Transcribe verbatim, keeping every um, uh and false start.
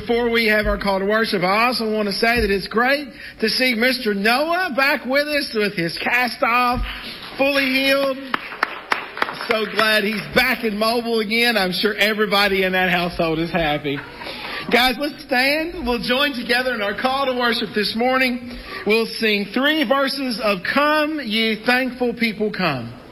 before we have our call to worship, I also want to say that it's great to see Mister Noah back with us with his cast off, fully healed. So glad he's back and mobile again. I'm sure everybody in that household is happy. Guys, let's stand. We'll join together in our call to worship this morning. We'll sing three verses of Come, Ye Thankful People, Come.